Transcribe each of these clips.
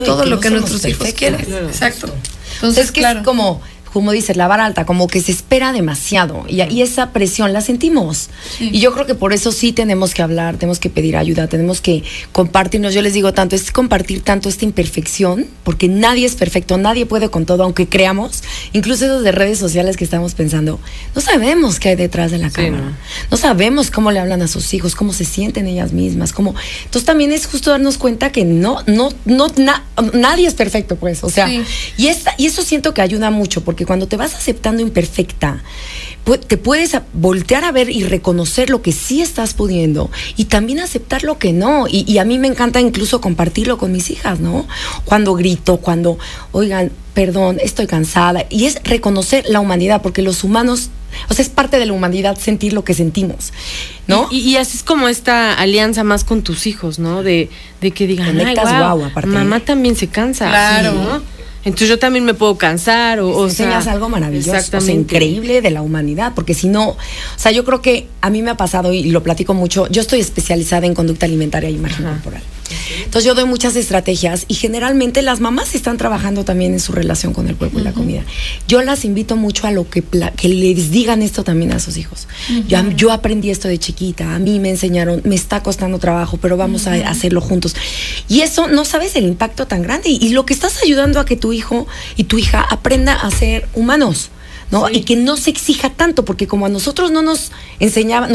todo lo no que nuestros hijos quieren. Claro. Exacto. Entonces, es que es como dices, la vara alta, como que se espera demasiado y esa presión la sentimos. Sí. Y yo creo que por eso sí tenemos que hablar, tenemos que pedir ayuda, tenemos que compartirnos. Yo les digo tanto, es compartir tanto esta imperfección, porque nadie es perfecto, nadie puede con todo, aunque creamos, incluso esos de redes sociales que estamos pensando, no sabemos qué hay detrás de la cámara, no sabemos cómo le hablan a sus hijos, cómo se sienten ellas mismas, cómo... Entonces también es justo darnos cuenta que nadie es perfecto, pues, o sea, y eso siento que ayuda mucho, porque cuando te vas aceptando imperfecta, te puedes voltear a ver y reconocer lo que sí estás pudiendo y también aceptar lo que no. Y a mí me encanta incluso compartirlo con mis hijas, ¿no? Cuando grito, cuando, oigan, perdón, estoy cansada. Y es reconocer la humanidad, porque los humanos, o sea, es parte de la humanidad sentir lo que sentimos, ¿no? Y así es como esta alianza más con tus hijos, ¿no? De que digan, conectas, ay, wow, aparte. Mamá también se cansa. Claro. Sí, ¿no? Entonces yo también me puedo cansar o enseñas algo maravilloso, o sea, increíble de la humanidad, porque si no, o sea, yo creo que a mí me ha pasado y lo platico mucho, yo estoy especializada en conducta alimentaria e imagen corporal. Entonces yo doy muchas estrategias y generalmente las mamás están trabajando también en su relación con el cuerpo y la comida. Yo las invito mucho a lo que les digan esto también a sus hijos. Yo aprendí esto de chiquita, a mí me enseñaron, me está costando trabajo, pero vamos a hacerlo juntos. Y eso, no sabes el impacto tan grande y lo que estás ayudando a que tu hijo y tu hija aprenda a ser humanos, ¿no? Sí. Y que no se exija tanto, porque como a nosotros no nos enseñaban, no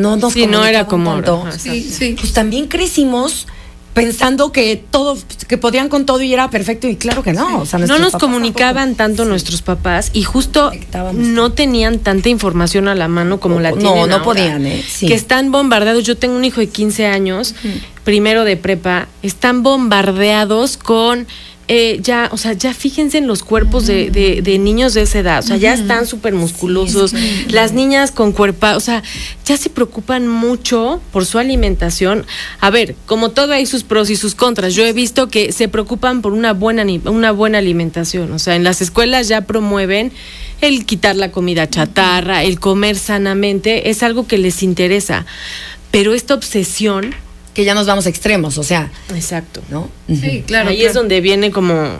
era como tanto, pues también crecimos pensando que podían con todo y era perfecto, y claro que no. O sea, no nos comunicaban tanto nuestros papás y justo no tenían tanta información a la mano como la tienen ahora. No podían, que están bombardeados. Yo tengo un hijo de 15 años, primero de prepa, están bombardeados con... ya fíjense en los cuerpos de niños de esa edad, o sea, ya están súper musculosos, las niñas con cuerpo, o sea, ya se preocupan mucho por su alimentación. A ver, como todo hay sus pros y sus contras, yo he visto que se preocupan por una buena alimentación, o sea, en las escuelas ya promueven el quitar la comida chatarra, el comer sanamente, es algo que les interesa, pero esta obsesión que ya nos vamos a extremos, o sea. Exacto. ¿No? Sí, claro. Ahí es donde viene como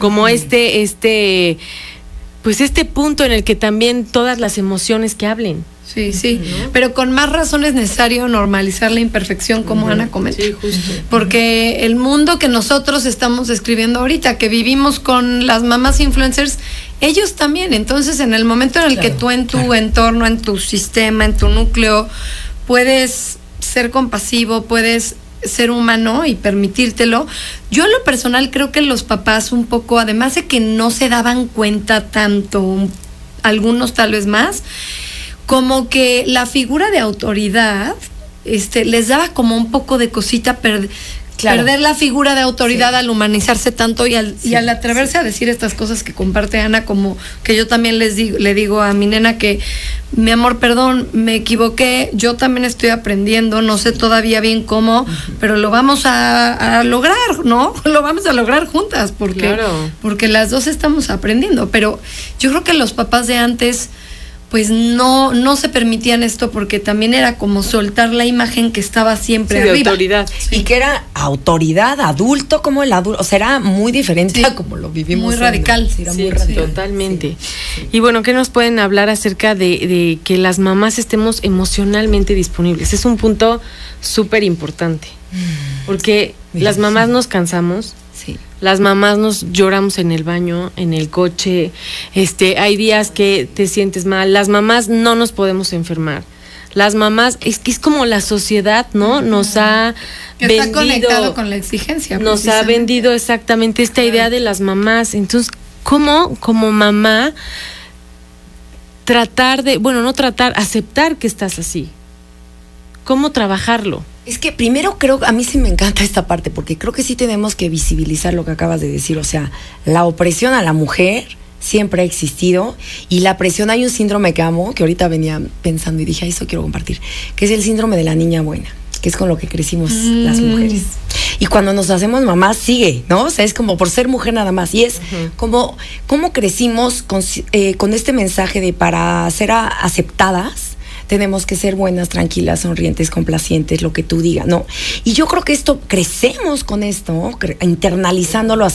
este punto en el que también todas las emociones que hablen. Sí, ¿no? Pero con más razón es necesario normalizar la imperfección, como Ana comenta. Sí, justo. Porque el mundo que nosotros estamos describiendo ahorita, que vivimos con las mamás influencers, ellos también. Entonces, en el momento en el que tú en tu entorno, en tu sistema, en tu núcleo, puedes ser compasivo, puedes ser humano y permitírtelo. Yo en lo personal creo que los papás un poco, además de que no se daban cuenta tanto, algunos tal vez más, como que la figura de autoridad les daba como un poco de cosita perder la figura de autoridad al humanizarse tanto y al atreverse a decir estas cosas que comparte Ana, como que yo también le digo a mi nena que, mi amor, perdón, me equivoqué, yo también estoy aprendiendo, no sé todavía bien cómo, pero lo vamos a lograr, ¿no? Lo vamos a lograr juntas, porque las dos estamos aprendiendo. Pero yo creo que los papás de antes pues no se permitían esto, porque también era como soltar la imagen que estaba siempre arriba. De autoridad. Sí. Y que era autoridad, adulto como el adulto, o sea, era muy diferente a como lo vivimos. Muy radical. Era muy radical. Totalmente. Sí. Y bueno, ¿qué nos pueden hablar acerca de que las mamás estemos emocionalmente disponibles? Es un punto súper importante, porque las mamás nos cansamos. Sí. Las mamás nos lloramos en el baño, en el coche, hay días que te sientes mal, las mamás no nos podemos enfermar. Las mamás, es que es como la sociedad, ¿no? Nos ha vendido. Está conectado con la exigencia. Nos ha vendido exactamente esta idea de las mamás. Entonces, ¿cómo como mamá aceptar que estás así? ¿Cómo trabajarlo? Es que primero creo, a mí sí me encanta esta parte, porque creo que sí tenemos que visibilizar lo que acabas de decir, o sea, la opresión a la mujer siempre ha existido, y la presión, hay un síndrome que amo, que ahorita venía pensando y dije, eso quiero compartir, que es el síndrome de la niña buena, que es con lo que crecimos las mujeres. Y cuando nos hacemos mamás sigue, ¿no? O sea, es como por ser mujer nada más, y es como cómo crecimos con este mensaje de para ser aceptadas, tenemos que ser buenas, tranquilas, sonrientes, complacientes, lo que tú digas, ¿no? Y yo creo que crecemos con esto, internalizándolo